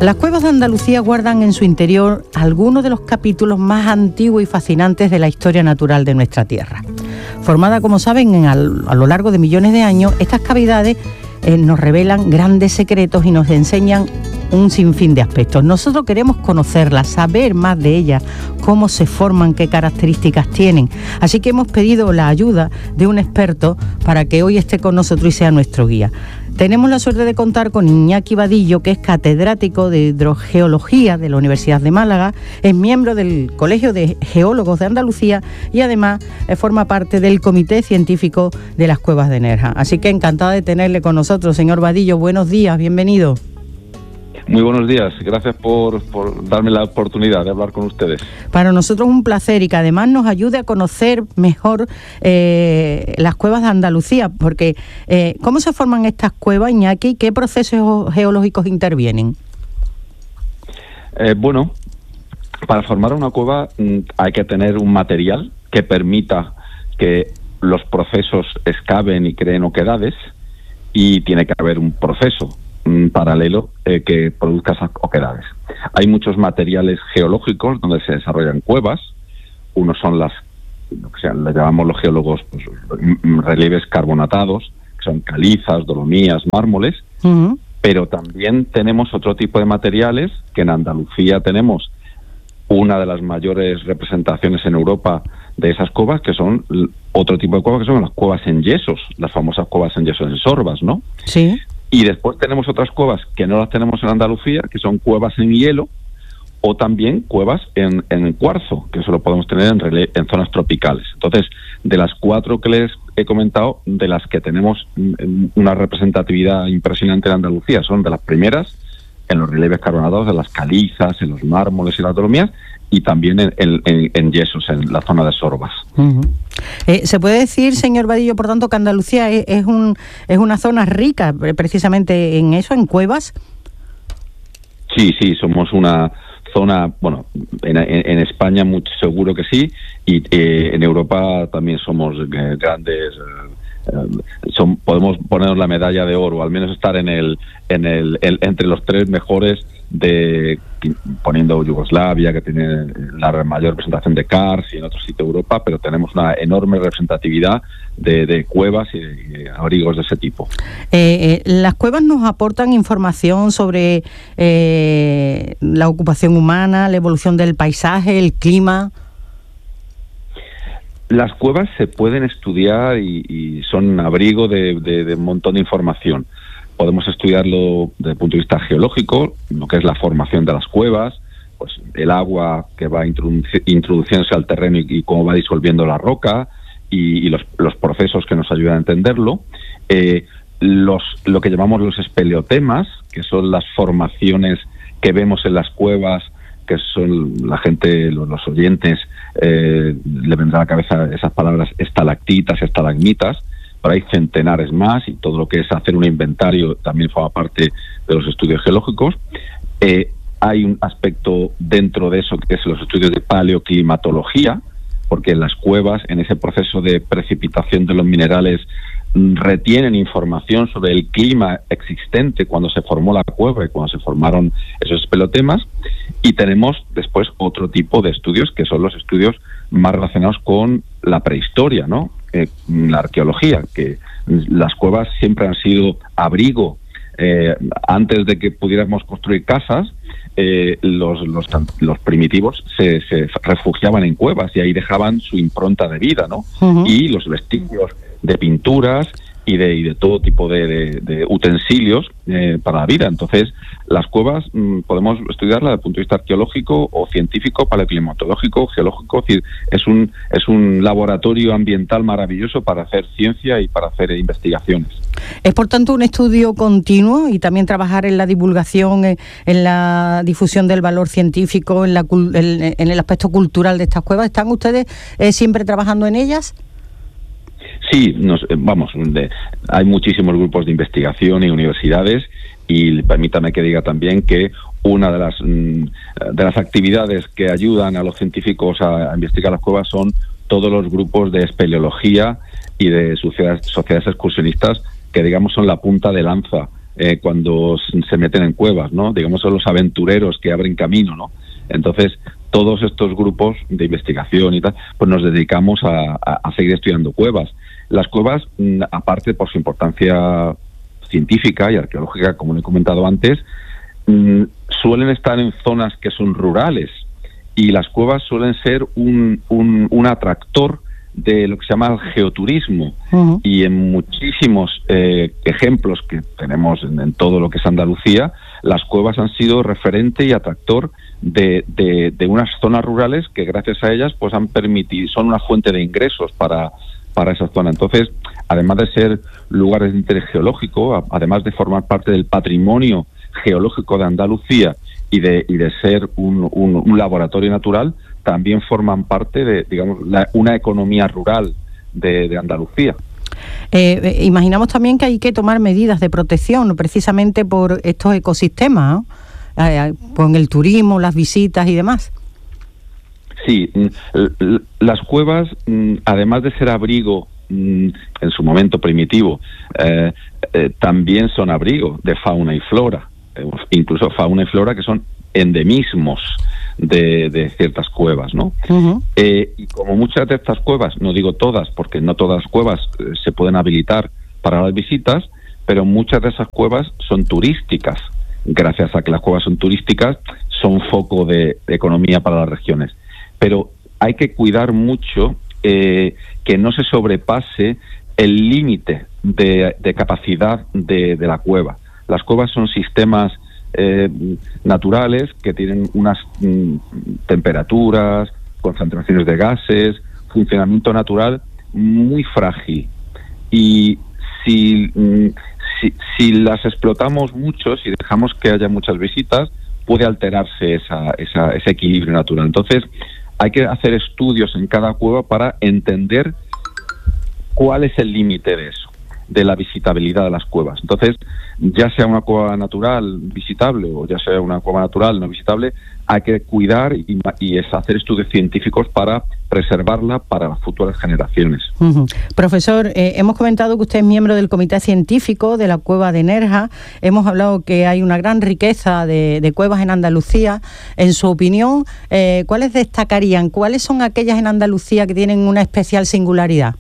Las cuevas de Andalucía guardan en su interior algunos de los capítulos más antiguos y fascinantes de la historia natural de nuestra tierra. Formada, como saben, a lo largo de millones de años, estas cavidades nos revelan grandes secretos y nos enseñan un sinfín de aspectos. Nosotros queremos conocerlas, saber más de ellas, cómo se forman, qué características tienen. Así que hemos pedido la ayuda de un experto para que hoy esté con nosotros y sea nuestro guía. Tenemos la suerte de contar con Iñaki Vadillo, que es catedrático de hidrogeología de la Universidad de Málaga, es miembro del Colegio de Geólogos de Andalucía y además forma parte del Comité Científico de las Cuevas de Nerja. Así que encantada de tenerle con nosotros, señor Vadillo. Buenos días, bienvenido. Muy buenos días, gracias por darme la oportunidad de hablar con ustedes. Para nosotros es un placer y que además nos ayude a conocer mejor las cuevas de Andalucía, porque ¿cómo se forman estas cuevas, Iñaki? ¿Qué procesos geológicos intervienen? Bueno, para formar una cueva hay que tener un material que permita que los procesos excaven y creen oquedades, y tiene que haber un proceso paralelo que produzca esas oquedades. Hay muchos materiales geológicos donde se desarrollan cuevas. Unos son le llamamos los geólogos, pues, relieves carbonatados, que son calizas, dolomías, mármoles. Uh-huh. Pero también tenemos otro tipo de materiales, que en Andalucía tenemos una de las mayores representaciones en Europa de esas cuevas, que son otro tipo de cuevas, que son las cuevas en yesos, las famosas cuevas en yesos en Sorbas, ¿no? Sí. Y después tenemos otras cuevas que no las tenemos en Andalucía, que son cuevas en hielo, o también cuevas en cuarzo, que eso lo podemos tener en zonas tropicales. Entonces, de las 4 que les he comentado, de las que tenemos una representatividad impresionante en Andalucía, son de las primeras en los relieves carbonatados, en las calizas, en los mármoles y las dolomías, y también en yesos, en la zona de Sorbas. Uh-huh. ¿Se puede decir, señor Vadillo, por tanto, que Andalucía es una zona rica precisamente en eso, en cuevas? Sí, somos una zona, bueno, en España seguro que sí, y en Europa también somos grandes. Podemos ponernos la medalla de oro, al menos estar entre los 3 mejores, poniendo Yugoslavia, que tiene la mayor representación de karst, y en otros sitios de Europa, pero tenemos una enorme representatividad de cuevas y abrigos de ese tipo. Las cuevas nos aportan información sobre la ocupación humana, la evolución del paisaje, el clima. Las cuevas se pueden estudiar y son abrigo de un montón de información. Podemos estudiarlo desde el punto de vista geológico, lo que es la formación de las cuevas, pues el agua que va introduciéndose al terreno y cómo va disolviendo la roca, y los procesos que nos ayudan a entenderlo. Lo que llamamos los espeleotemas, que son las formaciones que vemos en las cuevas, que son la gente, los oyentes, le vendrá a la cabeza esas palabras estalactitas, estalagmitas, pero hay centenares más, y todo lo que es hacer un inventario también forma parte de los estudios geológicos. Hay un aspecto dentro de eso que es los estudios de paleoclimatología, porque en las cuevas, en ese proceso de precipitación de los minerales, retienen información sobre el clima existente cuando se formó la cueva y cuando se formaron esos espeleotemas. Y tenemos después otro tipo de estudios, que son los estudios más relacionados con la prehistoria, ¿no? La arqueología, que las cuevas siempre han sido abrigo. Antes de que pudiéramos construir casas, los primitivos se refugiaban en cuevas y ahí dejaban su impronta de vida, ¿no? Uh-huh. Y los vestigios de pinturas y de todo tipo de utensilios para la vida. Entonces, las cuevas podemos estudiarlas desde el punto de vista arqueológico o científico, paleoclimatológico, geológico. Es un laboratorio ambiental maravilloso para hacer ciencia y para hacer investigaciones. Es, por tanto, un estudio continuo, y también trabajar en la divulgación, en la difusión del valor científico, en el aspecto cultural de estas cuevas. ¿Están ustedes siempre trabajando en ellas? Sí, hay muchísimos grupos de investigación y universidades, y permítame que diga también que una de las actividades que ayudan a los científicos a investigar las cuevas son todos los grupos de espeleología y de sociedades excursionistas, que digamos son la punta de lanza cuando se meten en cuevas, ¿no? Digamos, son los aventureros que abren camino, ¿no? Entonces, todos estos grupos de investigación y tal, pues nos dedicamos a seguir estudiando cuevas. Las cuevas, aparte por su importancia científica y arqueológica, como he comentado antes, suelen estar en zonas que son rurales, y las cuevas suelen ser un atractor de lo que se llama el geoturismo. Uh-huh. Y en muchísimos ejemplos que tenemos en todo lo que es Andalucía, las cuevas han sido referente y atractor de unas zonas rurales que gracias a ellas pues han permitido, son una fuente de ingresos para esa zona. Entonces, además de ser lugares de interés geológico, además de formar parte del patrimonio geológico de Andalucía y de ser un laboratorio natural, también forman parte de, digamos, una economía rural de Andalucía. Imaginamos también que hay que tomar medidas de protección precisamente por estos ecosistemas, ¿no? Con el turismo, las visitas y demás. Sí, las cuevas, además de ser abrigo en su momento primitivo, también son abrigo de fauna y flora, incluso fauna y flora que son endemismos de ciertas cuevas, ¿no? Uh-huh. Y como muchas de estas cuevas, no digo todas, porque no todas las cuevas se pueden habilitar para las visitas, pero muchas de esas cuevas son turísticas. Gracias a que las cuevas son turísticas, son foco de economía para las regiones. Pero hay que cuidar mucho que no se sobrepase el límite de capacidad de la cueva. Las cuevas son sistemas naturales que tienen unas temperaturas, concentraciones de gases, funcionamiento natural muy frágil. Y si las explotamos mucho, si dejamos que haya muchas visitas, puede alterarse ese equilibrio natural. Entonces, hay que hacer estudios en cada cueva para entender cuál es el límite de eso, de la visitabilidad de las cuevas. Entonces, ya sea una cueva natural visitable o ya sea una cueva natural no visitable, hay que cuidar y hacer estudios científicos para preservarla para las futuras generaciones. Uh-huh. Profesor, hemos comentado que usted es miembro del comité científico de la cueva de Nerja. Hemos hablado que hay una gran riqueza de cuevas en Andalucía. En su opinión, ¿cuáles destacarían? ¿Cuáles son aquellas en Andalucía que tienen una especial singularidad?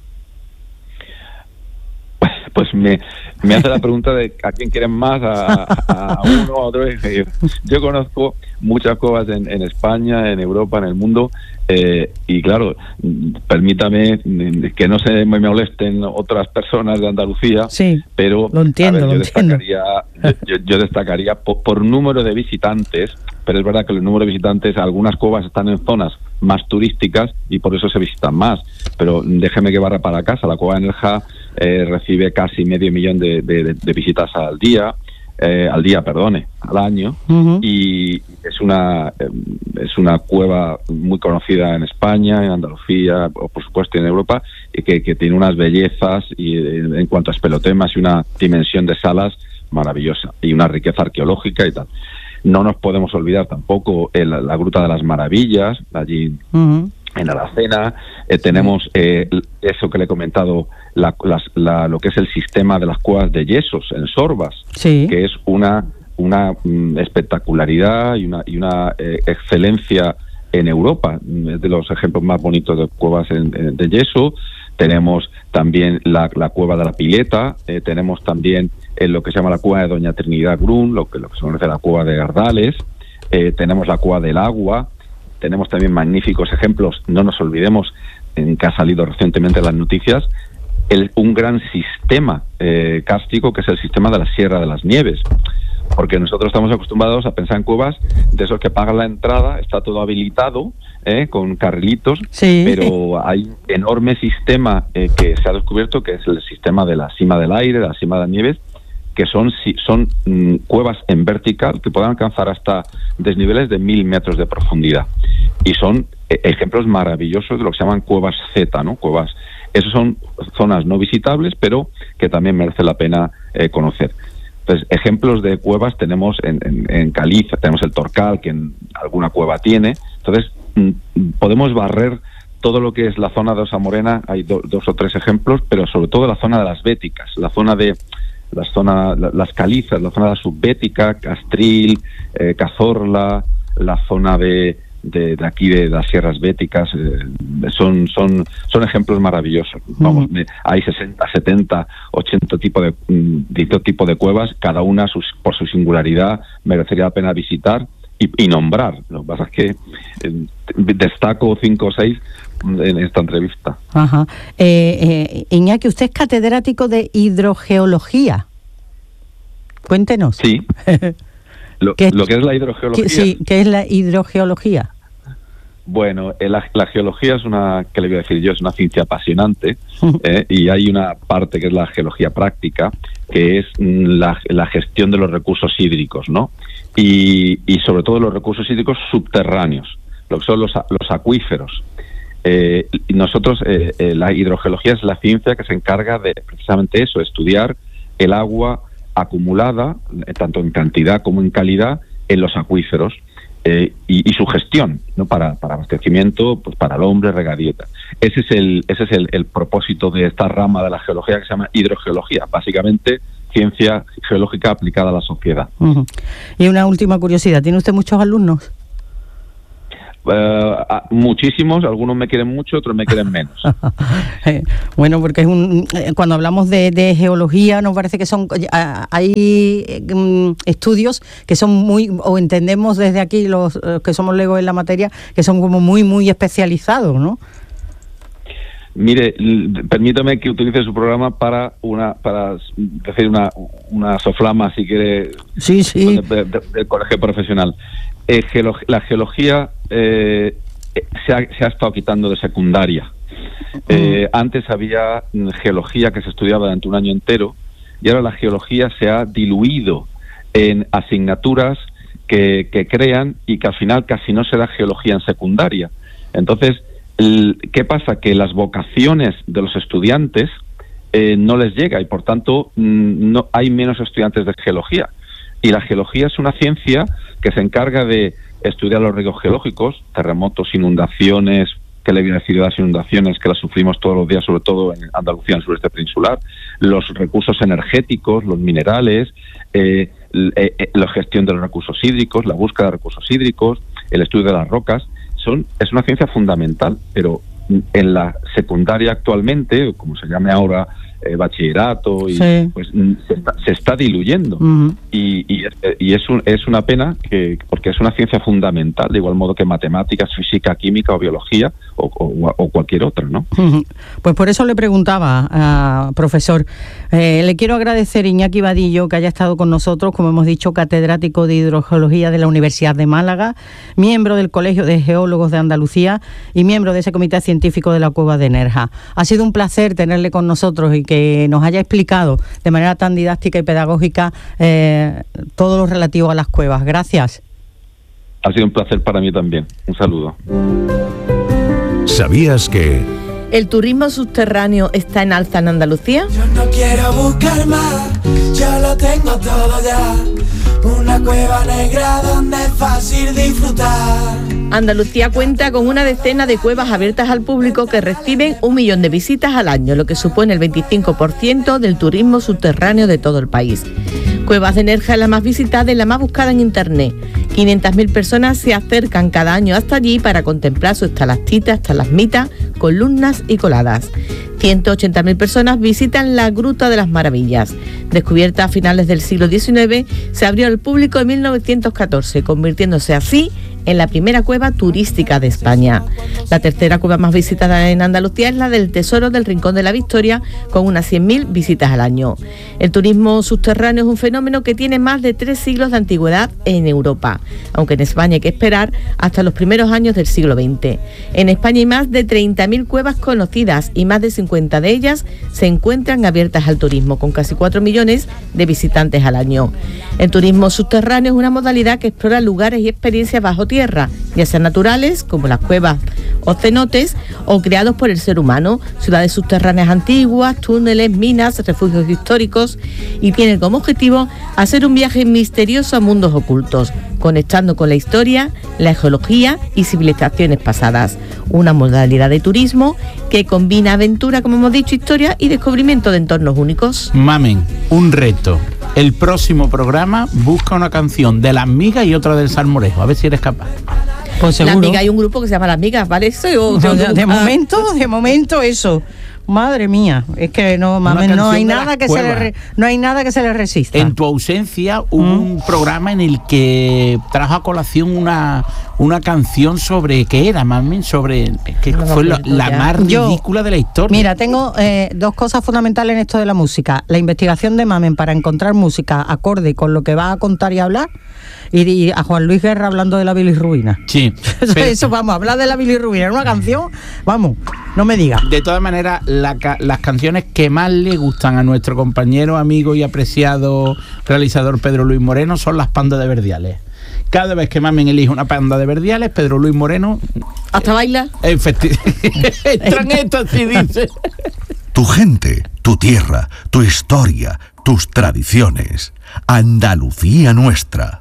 Pues me hace la pregunta de a quién quieren más, a uno, a otro. Yo conozco muchas cuevas en España, en Europa, en el mundo, y claro, permítame que no se me molesten otras personas de Andalucía, sí, pero lo entiendo, yo destacaría por número de visitantes, pero es verdad que el número de visitantes, algunas cuevas están en zonas más turísticas y por eso se visitan más, pero déjeme que barra para casa. La cueva de Nerja recibe casi 500.000 de visitas al año, uh-huh. Y es una cueva muy conocida en España, en Andalucía, o por supuesto en Europa, y que tiene unas bellezas y en cuanto a espelotemas y una dimensión de salas maravillosa y una riqueza arqueológica y tal. No nos podemos olvidar tampoco la Gruta de las Maravillas, allí uh-huh. en Aracena. Tenemos eso que le he comentado, lo que es el sistema de las cuevas de yesos en Sorbas, sí, que es una espectacularidad y una excelencia en Europa. Es de los ejemplos más bonitos de cuevas de yeso. Tenemos también la cueva de la Pileta, tenemos también lo que se llama la cueva de Doña Trinidad Grun, lo que se conoce la cueva de Ardales, tenemos la cueva del Agua, tenemos también magníficos ejemplos, no nos olvidemos, que ha salido recientemente en las noticias, un gran sistema kárstico que es el sistema de la Sierra de las Nieves, porque nosotros estamos acostumbrados a pensar en cuevas de esos que pagan la entrada, está todo habilitado, con carrilitos, sí, pero hay un enorme sistema que se ha descubierto, que es el sistema de la Sima del Aire, de la Sima de las Nieves, que son cuevas en vertical que pueden alcanzar hasta desniveles de 1.000 metros de profundidad. Y son ejemplos maravillosos de lo que se llaman cuevas Z, ¿no? Cuevas. Esas son zonas no visitables, pero que también merece la pena conocer. Entonces, ejemplos de cuevas tenemos en Caliza, tenemos el Torcal, que en alguna cueva tiene. Entonces, podemos barrer todo lo que es la zona de Osa Morena, hay dos o tres ejemplos, pero sobre todo la zona de las Béticas, la zona de las calizas, la zona de la subbética, Castril, Cazorla, la zona de aquí de las sierras béticas, son ejemplos maravillosos. Vamos, hay 60, 70, 80 tipos de cuevas, cada una por su singularidad merecería la pena visitar y nombrar. Lo que pasa es que destaco 5 o 6 en esta entrevista. Ajá. Iñaki, usted es catedrático de hidrogeología. Cuéntenos. Sí. Lo que es la hidrogeología. Sí, ¿qué es la hidrogeología? Bueno, la geología es una ciencia apasionante, y hay una parte que es la geología práctica, que es la gestión de los recursos hídricos, ¿no? Y sobre todo los recursos hídricos subterráneos, lo que son los acuíferos. Y nosotros, la hidrogeología es la ciencia que se encarga de precisamente eso, estudiar el agua acumulada, tanto en cantidad como en calidad, en los acuíferos. Y su gestión, ¿no? Para abastecimiento, pues para el hombre, regadío. Ese es el propósito de esta rama de la geología que se llama hidrogeología, básicamente ciencia geológica aplicada a la sociedad. Uh-huh. Y una última curiosidad, ¿tiene usted muchos alumnos? Muchísimos, algunos me quieren mucho, otros me quieren menos. Bueno, porque cuando hablamos de geología nos parece que hay estudios que son o entendemos desde aquí los que somos legos en la materia, que son como muy especializados, ¿no? Mire, permítame que utilice su programa para decir una soflama, si quiere, sí. del colegio profesional. La geología se ha estado quitando de secundaria. Antes había geología que se estudiaba durante un año entero, y ahora la geología se ha diluido en asignaturas que crean, y que al final casi no se da geología en secundaria. Entonces, ¿qué pasa? Que las vocaciones de los estudiantes no les llega, y por tanto no hay menos estudiantes de geología. Y la geología es una ciencia que se encarga de estudiar los riesgos geológicos, terremotos, inundaciones, que le voy a decir de las inundaciones que las sufrimos todos los días, sobre todo en Andalucía, en el sureste peninsular, los recursos energéticos, los minerales, la gestión de los recursos hídricos, la búsqueda de recursos hídricos, el estudio de las rocas. Es una ciencia fundamental, pero en la secundaria actualmente, como se llame ahora, bachillerato, sí, pues se está diluyendo. Uh-huh. Y es una pena, porque es una ciencia fundamental, de igual modo que matemáticas, física, química o biología o cualquier otra, ¿no? Uh-huh. Pues por eso le preguntaba, profesor. Le quiero agradecer, Iñaki Vadillo, que haya estado con nosotros, como hemos dicho, catedrático de hidrogeología de la Universidad de Málaga, miembro del Colegio de Geólogos de Andalucía y miembro de ese comité científico de la Cueva de Nerja. Ha sido un placer tenerle con nosotros y que nos haya explicado de manera tan didáctica y pedagógica todo lo relativo a las cuevas. Gracias. Ha sido un placer para mí también. Un saludo. ¿Sabías que el turismo subterráneo está en alza en Andalucía? Yo no quiero buscar más, yo lo tengo todo ya. Una cueva negra donde es fácil disfrutar. Andalucía cuenta con una decena de cuevas abiertas al público que reciben 1 millón de visitas al año, lo que supone el 25% del turismo subterráneo de todo el país. Cuevas de Nerja es la más visitada y la más buscada en Internet. 500.000 personas se acercan cada año hasta allí para contemplar sus estalactitas, estalagmitas, columnas y coladas. 180.000 personas visitan la Gruta de las Maravillas. Descubierta a finales del siglo XIX, se abrió al público en 1914, convirtiéndose así en la primera cueva turística de España. La tercera cueva más visitada en Andalucía es la del Tesoro del Rincón de la Victoria, con unas 100.000 visitas al año. El turismo subterráneo es un fenómeno que tiene más de 3 siglos de antigüedad en Europa, aunque en España hay que esperar hasta los primeros años del siglo XX. En España hay más de 30.000 cuevas conocidas y más de 50 de ellas se encuentran abiertas al turismo, con casi 4 millones de visitantes al año. El turismo subterráneo es una modalidad que explora lugares y experiencias bajo tierra, ya sean naturales, como las cuevas o cenotes, o creados por el ser humano, ciudades subterráneas antiguas, túneles, minas, refugios históricos, y tiene como objetivo hacer un viaje misterioso a mundos ocultos, conectando con la historia, la geología y civilizaciones pasadas. Una modalidad de turismo que combina aventura, como hemos dicho, historia y descubrimiento de entornos únicos. Mamen, un reto. El próximo programa busca una canción de Las Migas y otra del Salmorejo. A ver si eres capaz. Pues seguro. Las Migas, hay un grupo que se llama Las Migas, ¿vale? Eso de momento eso. Madre mía, es que no, Mamen, no hay nada que se le resista. En tu ausencia hubo un programa en el que trajo a colación una canción sobre ¿qué era, Mamen? Sobre que fue la más ridícula de la historia. Mira, tengo dos cosas fundamentales en esto de la música: la investigación de Mamen para encontrar música acorde con lo que va a contar y hablar, y a Juan Luis Guerra hablando de la bilirrubina. Sí. Eso, vamos, hablar de la bilirrubina en una canción, vamos, no me digas. De todas maneras, las canciones que más le gustan a nuestro compañero, amigo y apreciado realizador Pedro Luis Moreno son las pandas de Verdiales. Cada vez que Mamen elige una panda de Verdiales, Pedro Luis Moreno... ¿Hasta baila? Esto así dice. Tu gente, tu tierra, tu historia, tus tradiciones. Andalucía nuestra.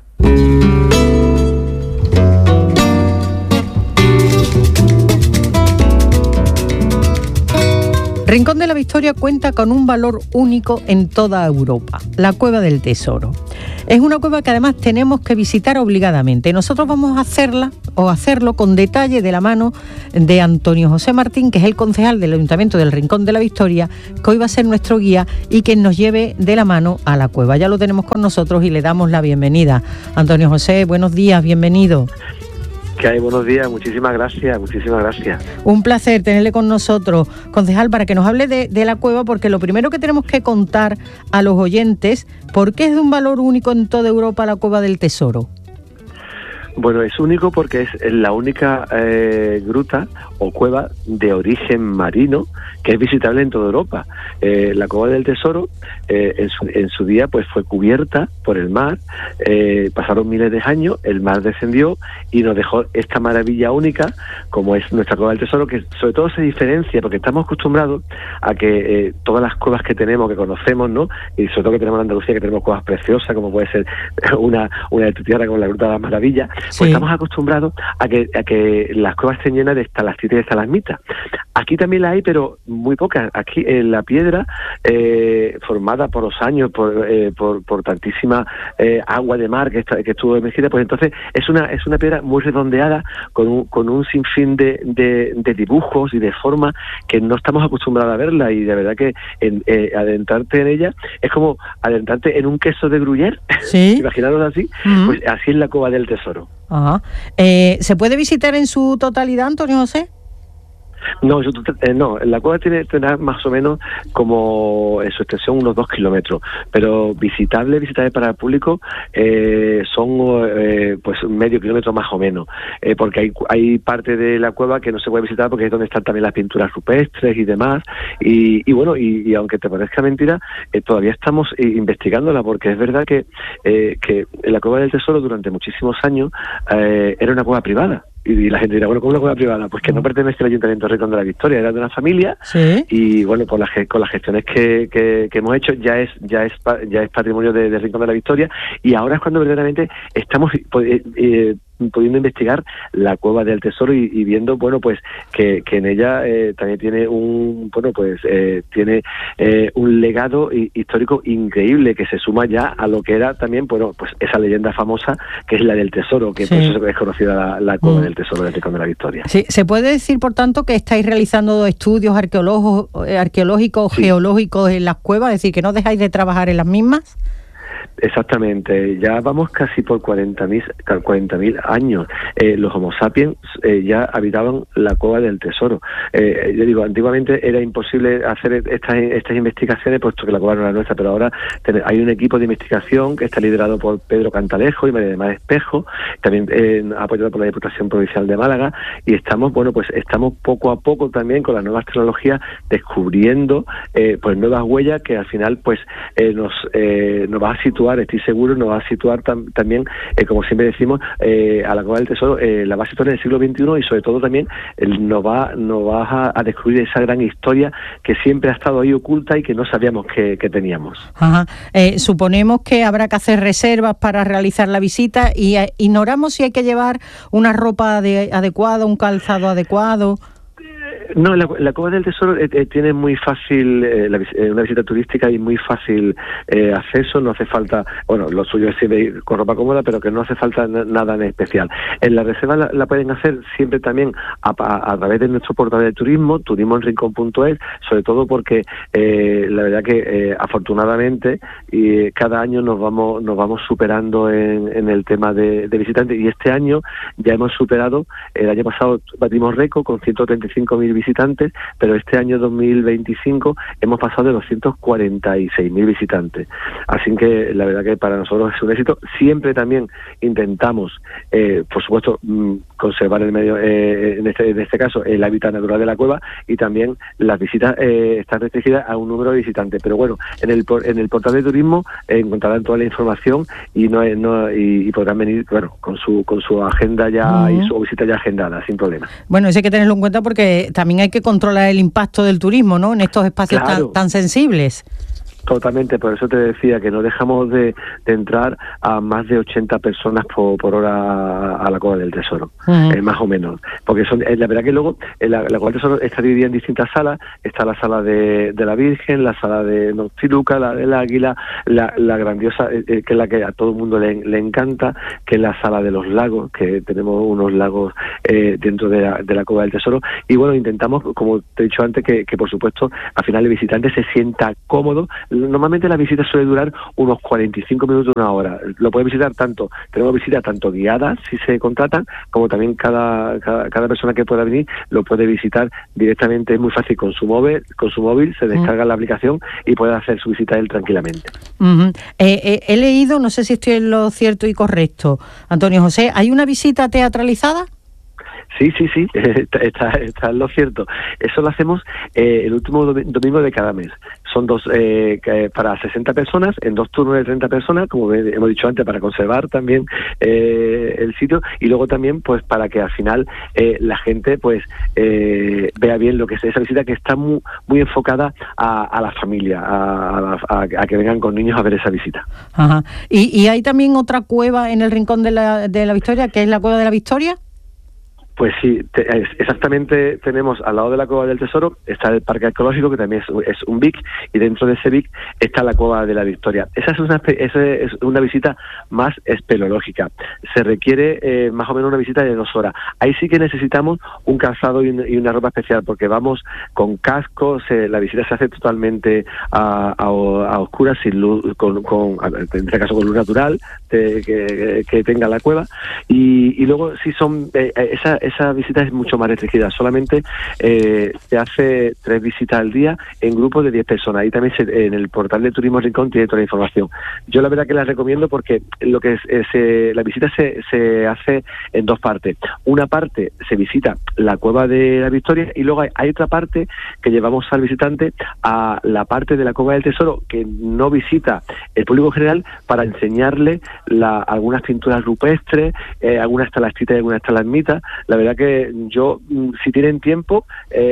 Rincón de la Victoria cuenta con un valor único en toda Europa, la Cueva del Tesoro. Es una cueva que además tenemos que visitar obligadamente. Nosotros vamos a hacerlo con detalle de la mano de Antonio José Martín, que es el concejal del Ayuntamiento del Rincón de la Victoria, que hoy va a ser nuestro guía y que nos lleve de la mano a la cueva. Ya lo tenemos con nosotros y le damos la bienvenida. Antonio José, buenos días, bienvenido. ¿Qué hay? Buenos días, muchísimas gracias. Un placer tenerle con nosotros, concejal, para que nos hable de la cueva, porque lo primero que tenemos que contar a los oyentes, ¿por qué es de un valor único en toda Europa la Cueva del Tesoro? Bueno, es único porque es la única gruta o cueva de origen marino que es visitable en toda Europa. La Cueva del Tesoro en su día pues fue cubierta por el mar, pasaron miles de años, el mar descendió y nos dejó esta maravilla única como es nuestra Cueva del Tesoro, que sobre todo se diferencia porque estamos acostumbrados a que todas las cuevas que tenemos, que conocemos, ¿no? Y sobre todo que tenemos en Andalucía, que tenemos cuevas preciosas, como puede ser una de tu tierra como la Gruta de las Maravillas, pues sí. Estamos acostumbrados a que las cuevas estén llenas de estalactitas y de estalagmitas. Aquí también la hay, pero muy pocas. Aquí en la piedra, formada por los años, por tantísima agua de mar que estuvo emergida, pues entonces es una piedra muy redondeada, con un sinfín de dibujos y de formas que no estamos acostumbrados a verla, y de verdad que adentrarte en ella es como adentrarte en un queso de Gruyère, ¿sí? Imaginaros así, pues así es la Cueva del Tesoro. Ajá. ¿Se puede visitar en su totalidad, Antonio José? No, la cueva tendrá más o menos como en su extensión unos 2 kilómetros, pero visitable para el público son pues medio kilómetro más o menos, porque hay parte de la cueva que no se puede visitar porque es donde están también las pinturas rupestres y demás, y bueno, y aunque te parezca mentira, todavía estamos investigándola, porque es verdad que la Cueva del Tesoro durante muchísimos años era una cueva privada. Y la gente dirá, bueno, ¿cómo una cueva privada? Pues que no pertenece al Ayuntamiento de Rincón de la Victoria, era de una familia, ¿sí? Y bueno, con las gestiones que hemos hecho ya es patrimonio de Rincón de la Victoria, y ahora es cuando verdaderamente estamos pudiendo investigar la Cueva del Tesoro y viendo, bueno, pues que en ella también tiene tiene un legado histórico increíble que se suma ya a lo que era también, bueno, pues esa leyenda famosa que es la del Tesoro, que sí. Por eso es conocida la Cueva del Tesoro del Rincón de la Victoria. Sí, ¿se puede decir, por tanto, que estáis realizando estudios arqueológicos, sí, geológicos en las cuevas, es decir, que no dejáis de trabajar en las mismas? Exactamente, ya vamos casi por 40.000 años. Los Homo sapiens ya habitaban la Cueva del Tesoro. Yo digo, antiguamente era imposible hacer estas investigaciones, puesto que la cueva no era nuestra, pero ahora hay un equipo de investigación que está liderado por Pedro Cantalejo y María de Mar Espejo, también apoyado por la Diputación Provincial de Málaga, y estamos poco a poco también con las nuevas tecnologías descubriendo pues nuevas huellas que al final pues nos va a situar situar, estoy seguro, nos va a situar también, como siempre decimos, a la Cueva del Tesoro, la va a situar en el siglo XXI, y sobre todo también nos va a descubrir esa gran historia que siempre ha estado ahí oculta y que no sabíamos que teníamos. Ajá. Suponemos que habrá que hacer reservas para realizar la visita, y ignoramos si hay que llevar una ropa adecuada, un calzado adecuado. No, la Cueva del Tesoro tiene muy fácil, una visita turística y muy fácil acceso, no hace falta, bueno, lo suyo es siempre ir con ropa cómoda, pero que no hace falta nada en especial. En la reserva la pueden hacer siempre también a través de nuestro portal de turismo, turismoenrincón.es, sobre todo porque la verdad que afortunadamente cada año nos vamos superando en el tema de visitantes, y este año ya hemos superado, el año pasado batimos récord con 135.000 visitantes, pero este año 2025 hemos pasado de 246.000 visitantes. Así que la verdad que para nosotros es un éxito. Siempre también intentamos, por supuesto, conservar el medio, en este caso, el hábitat natural de la cueva, y también las visitas están restringidas a un número de visitantes. Pero bueno, en el portal de turismo encontrarán toda la información y podrán venir, bueno, con su agenda ya y su visita ya agendada, sin problema. Bueno, eso hay que tenerlo en cuenta, porque también hay que controlar el impacto del turismo, ¿no?, en estos espacios tan sensibles. Totalmente, por eso te decía que no dejamos de entrar a más de 80 personas por hora a la Cueva del Tesoro, más o menos, porque la verdad que luego la Cueva del Tesoro está dividida en distintas salas. Está la sala de la Virgen, la sala de Noctiluca, la del Águila, la grandiosa, que es la que a todo el mundo le encanta, que es la sala de los lagos, que tenemos unos lagos dentro de la Cueva del Tesoro. Y bueno, intentamos, como te he dicho antes, que por supuesto al final el visitante se sienta cómodo. Normalmente la visita suele durar unos 45 minutos, una hora. Lo puede visitar tenemos visitas tanto guiadas, si se contratan, como también cada persona que pueda venir lo puede visitar directamente. Es muy fácil con su móvil, se descarga la aplicación y puede hacer su visita él tranquilamente. He leído, no sé si estoy en lo cierto y correcto, Antonio José, ¿hay una visita teatralizada? Sí, está en lo cierto. Eso lo hacemos el último domingo de cada mes. Son para 60 personas, en 2 turnos de 30 personas, como hemos dicho antes, para conservar también el sitio, y luego también pues para que al final la gente pues vea bien lo que es esa visita, que está muy enfocada a la familia, a que vengan con niños a ver esa visita. Ajá. ¿Y hay también otra cueva en el Rincón de la Victoria, que es la Cueva de la Victoria? Pues sí, exactamente. Tenemos al lado de la Cueva del Tesoro está el Parque Arqueológico, que también es un BIC, y dentro de ese BIC está la Cueva de la Victoria. Esa es una visita más espeleológica. Se requiere más o menos una visita de 2 horas. Ahí sí que necesitamos un calzado y una ropa especial, porque vamos con cascos. La visita se hace totalmente a oscuras, sin luz, en este caso con luz natural que tenga la cueva. Y luego sí son esa visita es mucho más restringida. Solamente se hace 3 visitas al día en grupos de 10 personas. Ahí también en el portal de Turismo Rincón tiene toda la información. Yo la verdad que la recomiendo, porque lo que la visita se hace en 2 partes. Una parte se visita la Cueva de la Victoria, y luego hay otra parte que llevamos al visitante a la parte de la Cueva del Tesoro que no visita el público general, para enseñarle algunas pinturas rupestres, algunas estalactitas y algunas estalagmitas. La verdad que yo, si tienen tiempo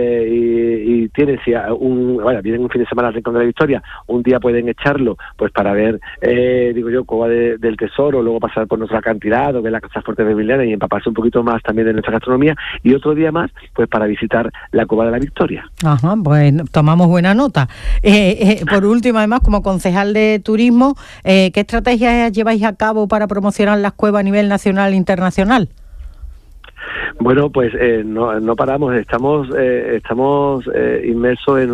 y tienen, vienen un fin de semana al Rincón de la Victoria, un día pueden echarlo pues para ver, Cueva del Tesoro, luego pasar por nuestro acantilado, ver las casas fuertes de Villena y empaparse un poquito más también de nuestra gastronomía, y otro día más pues para visitar la Cueva de la Victoria. Ajá, pues tomamos buena nota. Por último, además, como concejal de turismo, ¿qué estrategias lleváis a cabo para promocionar las cuevas a nivel nacional e internacional? Bueno, pues no paramos, estamos inmersos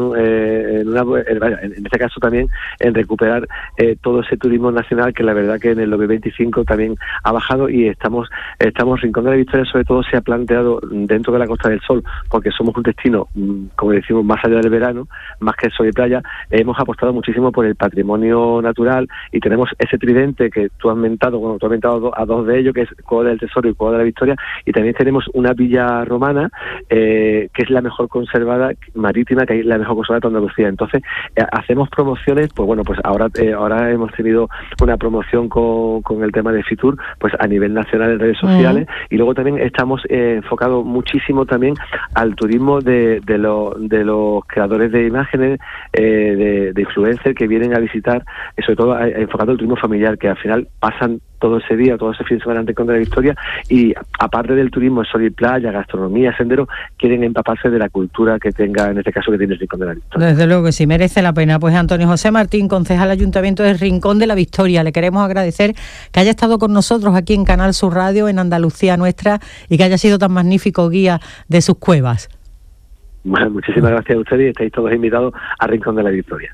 en este caso también en recuperar todo ese turismo nacional, que la verdad que en el 2025 también ha bajado, y estamos Rincón de la Victoria sobre todo se ha planteado dentro de la Costa del Sol, porque somos un destino, como decimos, más allá del verano, más que sol y playa. Hemos apostado muchísimo por el patrimonio natural, y tenemos ese tridente que tú has mentado a 2 de ellos, que es Cueva del Tesoro y Cueva de la Victoria, y también tenemos una villa romana que es la mejor conservada marítima, que hay la mejor conservada de Andalucía. Entonces hacemos promociones, pues bueno, pues ahora hemos tenido una promoción con el tema de Fitur, pues a nivel nacional en redes sociales, y luego también estamos enfocados muchísimo también al turismo de los creadores de imágenes, de influencers que vienen a visitar, sobre todo enfocado al turismo familiar, que al final pasan todo ese día, todo ese fin de semana en Rincón de la Victoria, y aparte del turismo, sol y playa, gastronomía, sendero, quieren empaparse de la cultura que tenga, en este caso, que tiene el Rincón de la Victoria. Desde luego que sí, merece la pena. Pues Antonio José Martín, concejal Ayuntamiento de Rincón de la Victoria, le queremos agradecer que haya estado con nosotros aquí en Canal Sur Radio, en Andalucía Nuestra, y que haya sido tan magnífico guía de sus cuevas. Bueno, muchísimas gracias a ustedes, y estáis todos invitados a Rincón de la Victoria.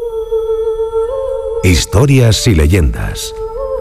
Historias y leyendas.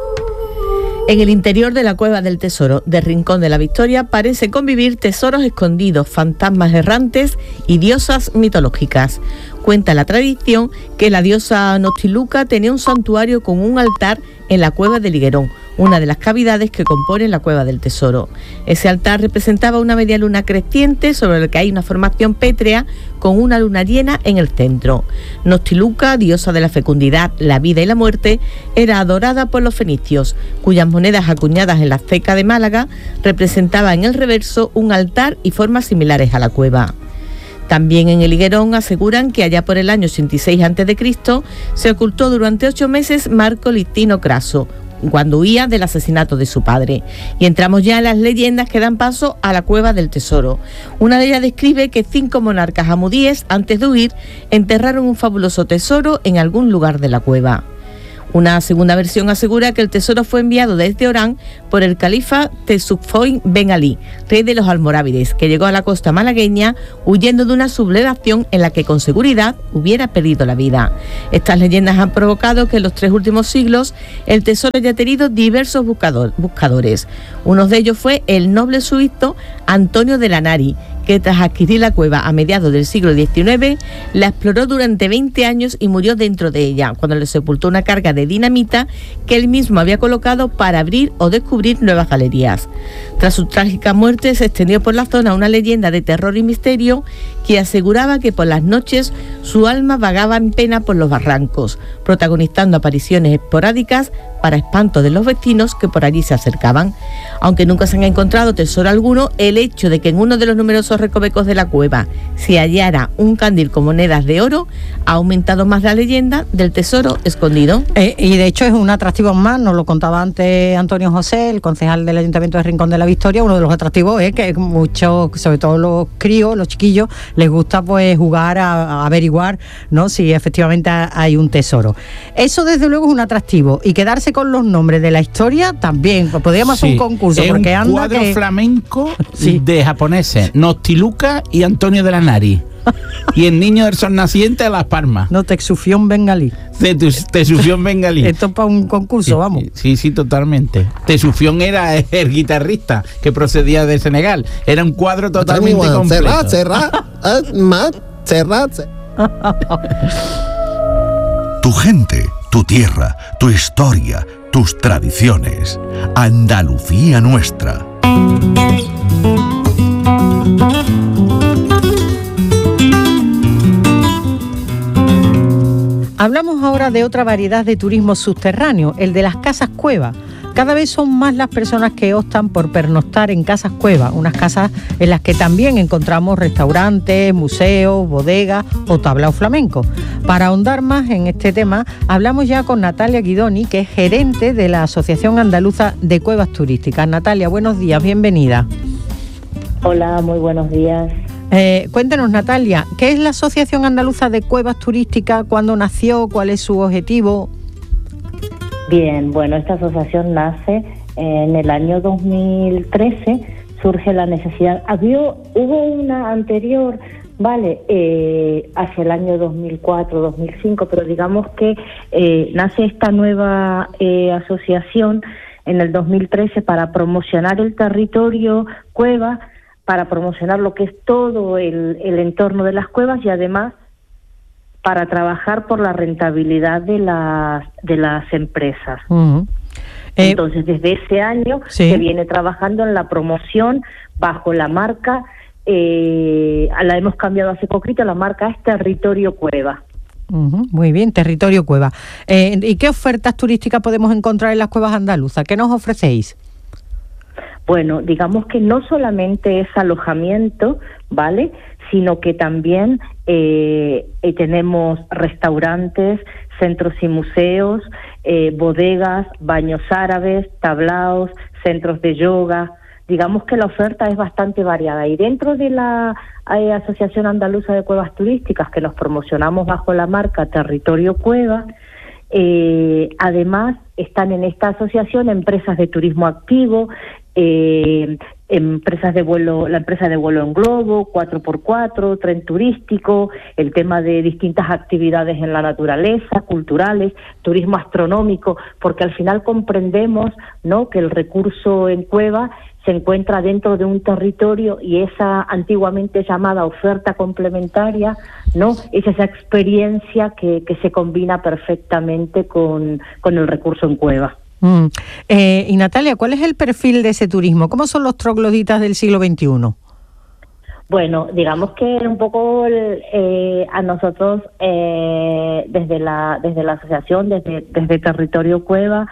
En el interior de la Cueva del Tesoro de Rincón de la Victoria parece convivir tesoros escondidos, fantasmas errantes y diosas mitológicas. Cuenta la tradición que la diosa Noctiluca tenía un santuario con un altar en la Cueva del Higuerón, una de las cavidades que componen la Cueva del Tesoro. Ese altar representaba una media luna creciente sobre la que hay una formación pétrea con una luna llena en el centro. Noctiluca, diosa de la fecundidad, la vida y la muerte, era adorada por los fenicios, cuyas monedas acuñadas en la ceca de Málaga representaban en el reverso un altar y formas similares a la cueva. También en el Higuerón aseguran que allá por el año 86 a.C. se ocultó durante 8 meses Marco Licino Craso, cuando huía del asesinato de su padre. Y entramos ya en las leyendas que dan paso a la Cueva del Tesoro. Una de ellas describe que 5 monarcas hamudíes, antes de huir, enterraron un fabuloso tesoro en algún lugar de la cueva. Una segunda versión asegura que el tesoro fue enviado desde Orán por el califa Tesuffoin Ben Ali, rey de los almorávides, que llegó a la costa malagueña huyendo de una sublevación en la que con seguridad hubiera perdido la vida. Estas leyendas han provocado que en los 3 últimos siglos el tesoro haya tenido diversos buscadores. Uno de ellos fue el noble suizo Antonio de Lanari, que tras adquirir la cueva a mediados del siglo XIX, la exploró durante 20 años y murió dentro de ella, cuando le sepultó una carga de dinamita que él mismo había colocado para abrir o descubrir nuevas galerías. Tras su trágica muerte se extendió por la zona una leyenda de terror y misterio que aseguraba que por las noches su alma vagaba en pena por los barrancos, protagonizando apariciones esporádicas para espanto de los vecinos que por allí se acercaban. Aunque nunca se han encontrado tesoro alguno, el hecho de que en uno de los numerosos recovecos de la cueva se hallara un candil con monedas de oro ha aumentado más la leyenda del tesoro escondido. Y de hecho es un atractivo más, nos lo contaba antes Antonio José, el concejal del Ayuntamiento de Rincón de la Victoria. Uno de los atractivos es que muchos, sobre todo los críos, los chiquillos, les gusta pues jugar a averiguar, ¿no?, si efectivamente hay un tesoro. Eso desde luego es un atractivo, y quedarse con los nombres de la historia también. Pues podríamos hacer un concurso, es porque un cuadro flamenco de japoneses, Noctiluca y Antonio de Lanari. Y el niño del sol naciente de Las Palmas. No, Texufión bengalí. Texufión bengalí. Esto es para un concurso, vamos. Sí, totalmente. Texufión era el guitarrista que procedía de Senegal. Era un cuadro totalmente completo. Tu gente, tu tierra, tu historia, tus tradiciones. Andalucía Nuestra. Hablamos ahora de otra variedad de turismo subterráneo, el de las casas cueva. Cada vez son más las personas que optan por pernoctar en casas cueva, unas casas en las que también encontramos restaurantes, museos, bodegas o tablao flamenco. Para ahondar más en este tema, hablamos ya con Natalia Guidoni, que es gerente de la Asociación Andaluza de Cuevas Turísticas. Natalia, buenos días, bienvenida. Hola, muy buenos días. Cuéntenos, Natalia, ¿qué es la Asociación Andaluza de Cuevas Turísticas? ¿Cuándo nació? ¿Cuál es su objetivo? Bien, bueno, esta asociación nace en el año 2013, surge la necesidad. Hubo una anterior, hacia el año 2004, 2005, pero digamos que nace esta nueva asociación en el 2013 para promocionar el territorio cueva, para promocionar lo que es todo el entorno de las cuevas y además para trabajar por la rentabilidad de las empresas. Uh-huh. Entonces, desde ese año se viene trabajando en la promoción bajo la marca, la hemos cambiado hace poquito, la marca es Territorio Cueva. Muy bien, Territorio Cueva. ¿Y qué ofertas turísticas podemos encontrar en las cuevas andaluzas? ¿Qué nos ofrecéis? Bueno, digamos que no solamente es alojamiento, ¿vale?, sino que también tenemos restaurantes, centros y museos, bodegas, baños árabes, tablaos, centros de yoga. Digamos que la oferta es bastante variada. Y dentro de la Asociación Andaluza de Cuevas Turísticas, que nos promocionamos bajo la marca Territorio Cueva, además están en esta asociación empresas de turismo activo, empresas de vuelo, la empresa de vuelo en globo, 4x4, tren turístico, el tema de distintas actividades en la naturaleza, culturales, turismo astronómico, porque al final comprendemos, ¿no?, que el recurso en cueva se encuentra dentro de un territorio y esa antiguamente llamada oferta complementaria, ¿no?, es esa experiencia que se combina perfectamente con el recurso en cueva. Y Natalia, ¿cuál es el perfil de ese turismo? ¿Cómo son los trogloditas del siglo XXI? Bueno, digamos que un poco a nosotros desde la asociación, desde Territorio Cueva,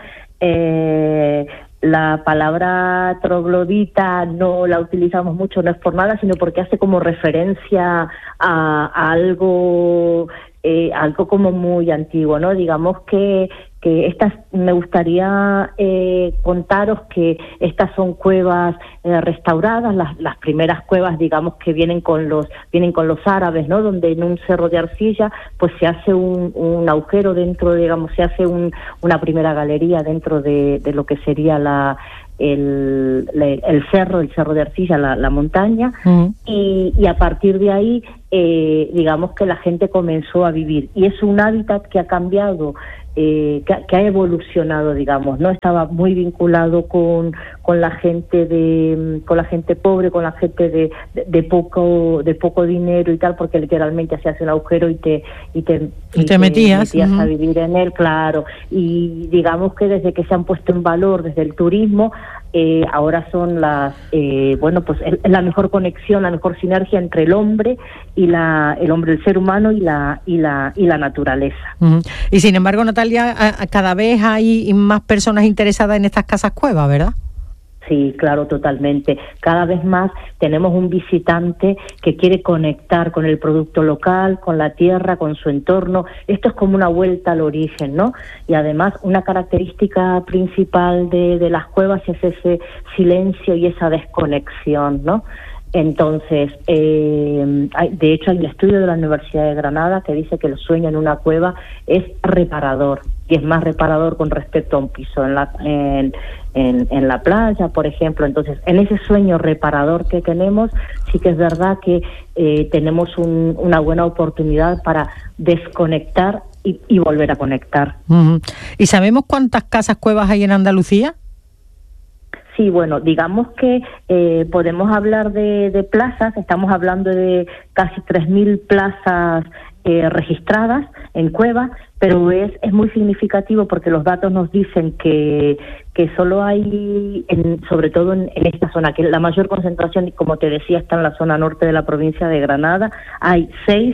la palabra troglodita no la utilizamos mucho, no es por nada, sino porque hace como referencia a algo como muy antiguo, ¿no? Digamos que estas, me gustaría contaros que estas son cuevas restauradas, las primeras cuevas, digamos, que vienen con los árabes, ¿no?, donde en un cerro de arcilla pues se hace un agujero dentro, digamos, se hace una primera galería dentro de lo que sería el cerro de arcilla, la montaña, y a partir de ahí digamos que la gente comenzó a vivir, y es un hábitat que ha cambiado, que ha evolucionado, digamos, ¿no? Estaba muy vinculado con la gente pobre, con la gente de poco dinero y tal, porque literalmente hacías el agujero y te metías a vivir en él, claro. Y digamos que desde que se han puesto en valor desde el turismo, ahora son es la mejor conexión, la mejor sinergia entre el hombre y el ser humano y la naturaleza. Y sin embargo, Natalia, cada vez hay más personas interesadas en estas casas cuevas, ¿verdad? Sí, claro, totalmente. Cada vez más tenemos un visitante que quiere conectar con el producto local, con la tierra, con su entorno. Esto es como una vuelta al origen, ¿no? Y además una característica principal de las cuevas es ese silencio y esa desconexión, ¿no? Entonces, de hecho hay un estudio de la Universidad de Granada que dice que el sueño en una cueva es reparador, y es más reparador con respecto a un piso en la playa, por ejemplo. Entonces, en ese sueño reparador que tenemos, sí que es verdad que tenemos una buena oportunidad para desconectar y volver a conectar. ¿Y sabemos cuántas casas cuevas hay en Andalucía? Sí, bueno, digamos que podemos hablar de plazas, estamos hablando de casi 3.000 plazas registradas en cuevas, pero es muy significativo porque los datos nos dicen que solo hay, sobre todo en esta zona, que la mayor concentración, como te decía, está en la zona norte de la provincia de Granada. Hay 6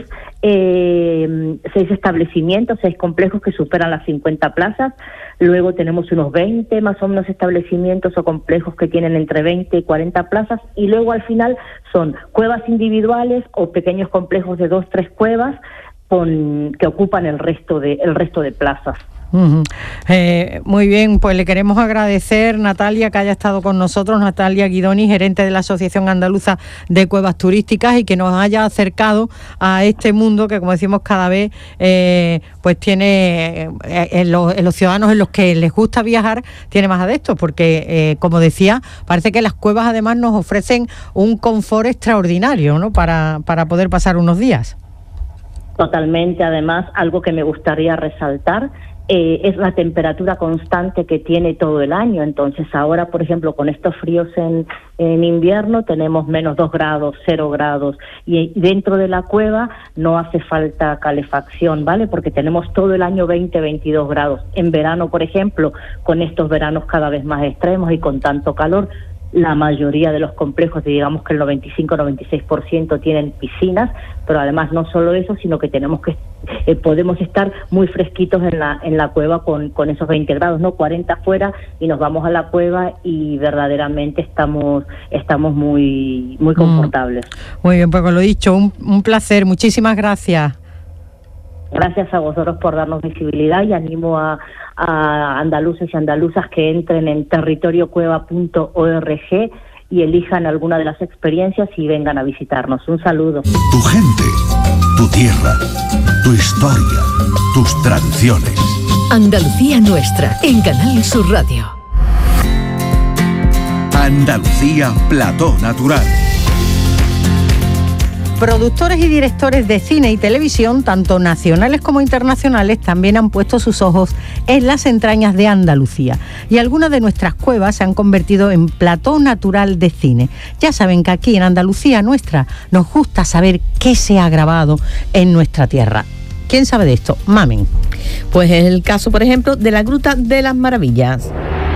establecimientos, 6 complejos que superan las 50 plazas. Luego tenemos unos 20 más o menos establecimientos o complejos que tienen entre 20 y 40 plazas, y luego al final son cuevas individuales o pequeños complejos de 2-3 cuevas que ocupan el resto de plazas. Muy bien, pues le queremos agradecer, Natalia, que haya estado con nosotros, Natalia Guidoni, gerente de la Asociación Andaluza de Cuevas Turísticas, y que nos haya acercado a este mundo que, como decimos, cada vez pues tiene en los ciudadanos en los que les gusta viajar, tiene más adeptos, porque como decía, parece que las cuevas además nos ofrecen un confort extraordinario, ¿no?, para poder pasar unos días. Totalmente. Además, algo que me gustaría resaltar es la temperatura constante que tiene todo el año. Entonces ahora, por ejemplo, con estos fríos en invierno tenemos menos 2 grados, 0 grados, y dentro de la cueva no hace falta calefacción, ¿vale? Porque tenemos todo el año 20, 22 grados. En verano, por ejemplo, con estos veranos cada vez más extremos y con tanto calor, la mayoría de los complejos, digamos que el 95-96% tienen piscinas, pero además no solo eso, sino que podemos estar muy fresquitos en la cueva con esos 20 grados, ¿no? 40 afuera, y nos vamos a la cueva y verdaderamente estamos muy confortables. Muy bien, pues lo dicho, un placer, muchísimas gracias. Gracias a vosotros por darnos visibilidad, y animo a andaluces y andaluzas que entren en territoriocueva.org y elijan alguna de las experiencias y vengan a visitarnos. Un saludo. Tu gente, tu tierra, tu historia, tus tradiciones. Andalucía Nuestra, en Canal Sur Radio. Andalucía Plató Natural. Productores y directores de cine y televisión, tanto nacionales como internacionales, también han puesto sus ojos en las entrañas de Andalucía. Y algunas de nuestras cuevas se han convertido en plató natural de cine. Ya saben que aquí en Andalucía Nuestra nos gusta saber qué se ha grabado en nuestra tierra. ¿Quién sabe de esto? Mamen. Pues es el caso, por ejemplo, de la Gruta de las Maravillas.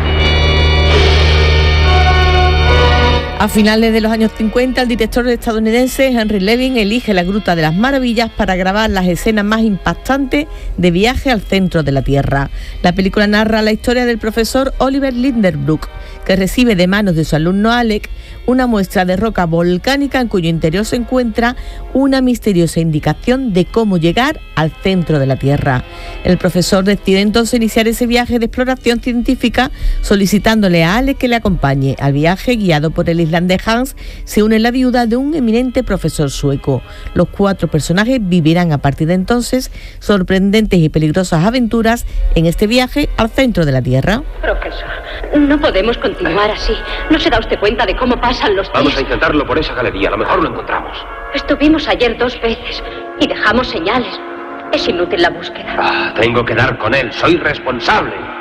A finales de los años 50, el director estadounidense Henry Levin elige la Gruta de las Maravillas para grabar las escenas más impactantes de Viaje al centro de la Tierra. La película narra la historia del profesor Oliver Lindenbrook, que recibe de manos de su alumno Alec una muestra de roca volcánica en cuyo interior se encuentra una misteriosa indicación de cómo llegar al centro de la Tierra. El profesor decide entonces iniciar ese viaje de exploración científica, solicitándole a Alec que le acompañe. Al viaje, guiado por el islandés Hans, se une la viuda de un eminente profesor sueco. Los 4 personajes vivirán a partir de entonces sorprendentes y peligrosas aventuras en este viaje al centro de la Tierra. Profesor, no podemos continuar así. ¿No se da usted cuenta de cómo pasan los días? Vamos a intentarlo por esa galería, a lo mejor lo encontramos. Estuvimos ayer 2 veces y dejamos señales. Es inútil la búsqueda. Tengo que dar con él, soy responsable.